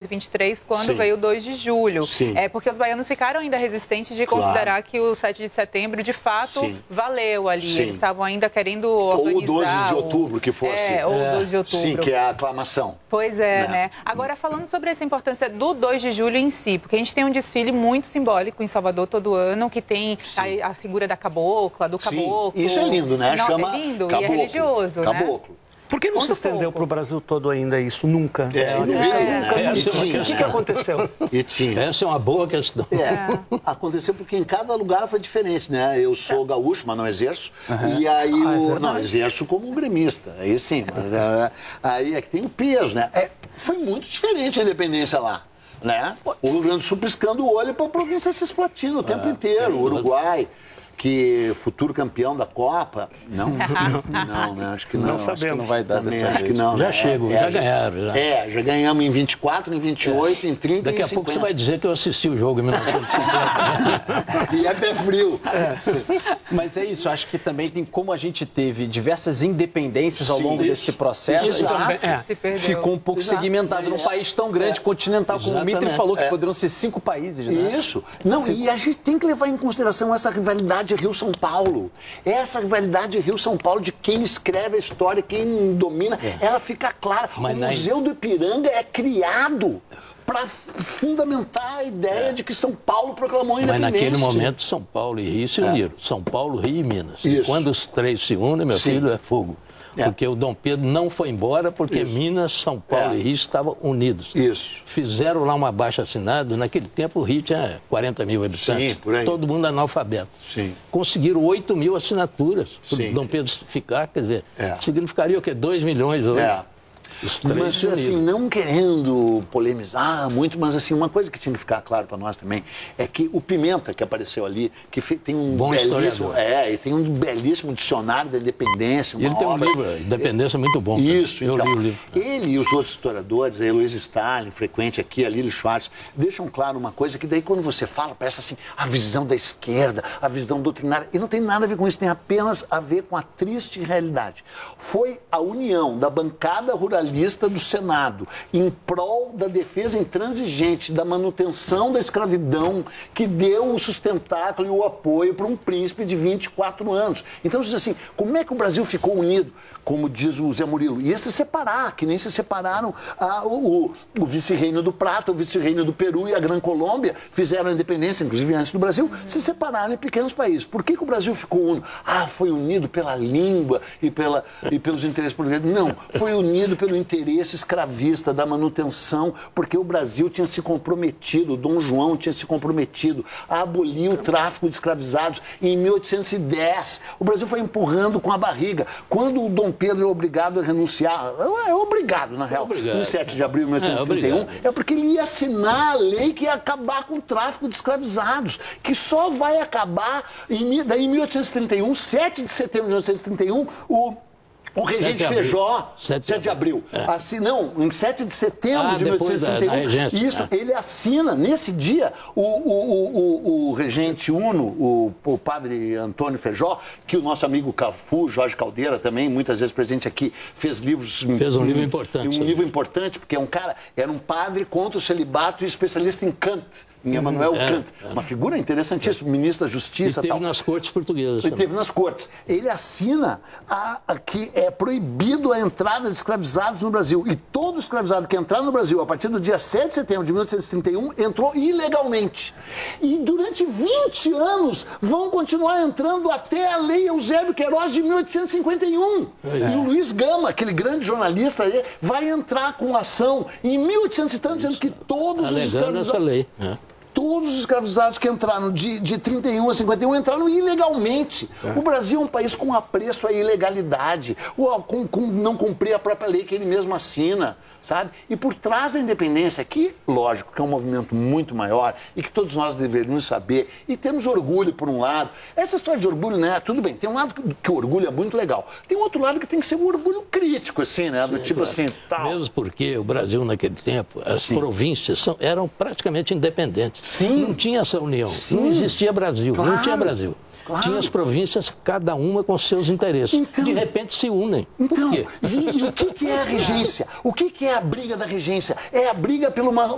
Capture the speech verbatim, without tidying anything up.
vinte e três, quando Sim. veio o dois de julho. Sim. É porque os baianos ficaram ainda resistentes de Claro. considerar que o sete de setembro, de fato, Sim. valeu ali. Sim. Eles estavam ainda querendo organizar... Ou o doze de outubro, que fosse. É, ou o doze de outubro. Sim, que é a aclamação. Pois é, né? né? Agora, falando sobre essa importância do dois de julho em si, porque a gente tem um desfile muito simbólico em Salvador todo ano, que tem a, a figura da cabocla, do caboclo. Sim, isso é lindo, né? Não, Chama é lindo caboclo. e é religioso, Caboclo. né? Por que não Conta se um estendeu pouco. para o Brasil todo ainda isso? Nunca. É, nunca, É. nunca. Essa é uma O que, questão. que aconteceu? E tinha. Essa é uma boa questão. É, aconteceu porque em cada lugar foi diferente, né? Eu sou gaúcho, mas não exerço. E aí, Ah, é o, verdade. não, exerço como um gremista, aí sim. Mas, é, aí é que tem o peso, né? É, foi muito diferente a independência lá. Né? O Rio Grande do Sul piscando o olho para a província Cisplatina o tempo inteiro, o Uruguai, que futuro campeão da Copa. Não, não, né? Acho que não. Não Acho sabemos. que não vai dar Também dessa acho vez. que não, Já né? chegam, É, já ganharam, já. É, já ganhamos em vinte e quatro, em vinte e oito, em trinta Daqui e em a pouco cinquenta. você vai dizer que eu assisti o jogo em mil novecentos e cinquenta. E é pé frio. Mas é isso, acho que também tem como a gente teve diversas independências ao Sim, longo isso. desse processo. Exato. É. Se perdeu. Ficou um pouco Exato. segmentado num país tão grande, continental, como o Mitri Exatamente. falou, que É. poderiam ser cinco países, né? Isso. Não, e a gente tem que levar em consideração essa rivalidade Rio-São Paulo. Essa rivalidade Rio-São Paulo de quem escreve a história, quem domina, ela fica clara. Mas o na- Museu do Ipiranga é criado para fundamentar a ideia de que São Paulo proclamou a Mas independência. naquele momento, São Paulo e Rio se uniram. São Paulo, Rio e Minas. Isso. E quando os três se unem, meu Sim. filho, é fogo. É. Porque o Dom Pedro não foi embora porque Minas, São Paulo É. e Rio estavam unidos. Isso. Fizeram lá um abaixo-assinado. Naquele tempo, o Rio tinha quarenta mil habitantes. Sim, por aí. Todo mundo analfabeto. Sim. Conseguiram oito mil assinaturas para Sim. o Dom Pedro ficar. Quer dizer, É. significaria o quê? dois milhões hoje. É. Os três Mas, se uniram. assim, não querendo polemizar muito, mas, assim, uma coisa que tinha que ficar claro para nós também é que o Pimenta, que apareceu ali, que fe- tem um Bom belíssimo... historiador. É, e tem um belíssimo dicionário da independência, uma E ele tem um obra- livro, Independência, muito bom. cara. Isso, Eu então. li o livro. Ele e os outros historiadores, a Heloísa Stalin, frequente aqui, a Lili Schwartz, deixam claro uma coisa que daí quando você fala, parece assim, a visão da esquerda, a visão doutrinária, e não tem nada a ver com isso, tem apenas a ver com a triste realidade. Foi a união da bancada ruralista do Senado em prol da defesa intransigente, da manutenção da escravidão, que deu o sustentáculo e o apoio para um príncipe de vinte e quatro anos. Então, diz assim, como é que o Brasil ficou unido? Como diz o Zé Murilo, ia se separar, que nem se separaram ah, o, o, o vice-reino do Prata, o vice-reino do Peru e a Gran Colômbia, fizeram a independência, inclusive antes do Brasil, se separaram em pequenos países. Por que, que o Brasil ficou unido? Ah, foi unido pela língua e, pela, e pelos interesses políticos. Não, foi unido pelo interesse escravista da manutenção, porque o Brasil tinha se comprometido, o Dom João tinha se comprometido a abolir o tráfico de escravizados em mil oitocentos e dez. O Brasil foi empurrando com a barriga. Quando o Dom Pedro é obrigado a renunciar, é obrigado, na real, Obrigado. em sete de abril de mil oitocentos e trinta e um, É, obrigado. é porque ele ia assinar a lei que ia acabar com o tráfico de escravizados, que só vai acabar em, mi- daí em mil oitocentos e trinta e um, sete de setembro de mil oitocentos e trinta e um, o O regente sete de abril. Feijó, sete de sete de abril, É. assi- não, em sete de setembro Ah, de mil depois oitocentos e trinta e um, da- da regência. isso, É. ele assina, nesse dia, o, o, o, o, o regente Uno, o, o padre Antônio Feijó, que o nosso amigo Cafu, Jorge Caldeira também, muitas vezes presente aqui, fez livros... Fez um livro importante Um sobre livro importante, porque é um cara, era um padre contra o celibato e especialista em Kant, em Emmanuel é, Kant. Uma figura interessantíssima, ministro da E Justiça e teve tal. nas cortes portuguesas Ele também. teve nas cortes. Ele assina a, a que é proibido a entrada de escravizados no Brasil. E todo escravizado que entrar no Brasil a partir do dia sete de setembro de mil oitocentos e trinta e um entrou ilegalmente. E durante vinte anos vão continuar entrando até a Lei Eusébio Queiroz de mil oitocentos e cinquenta e um. E o Luiz Gama, aquele grande jornalista, aí, vai entrar com ação em mil e oitocentos e tanto, dizendo que todos os Alegando escravizados... essa lei. né? Todos os escravizados que entraram de, de trinta e um a cinquenta e um entraram ilegalmente. O Brasil é um país com apreço à ilegalidade, ou com, com não cumprir a própria lei que ele mesmo assina, sabe? E por trás da independência, que, lógico, que é um movimento muito maior e que todos nós deveríamos saber, e temos orgulho por um lado. Essa história de orgulho, né? Tudo bem, tem um lado que, que o orgulho é muito legal. Tem um outro lado que tem que ser um orgulho crítico, assim, né? Do Sim, tipo claro. assim, tal. Mesmo porque o Brasil, naquele tempo, as Sim. províncias são, eram praticamente independentes. Sim. Não tinha essa união. Sim. Não existia Brasil. Claro. Não tinha Brasil. Claro. Tinha as províncias, cada uma com seus interesses. Então- De repente se unem. Então, Por quê? e, e o que, que é a regência? O que, que é a briga da regência? É a briga pelo uma,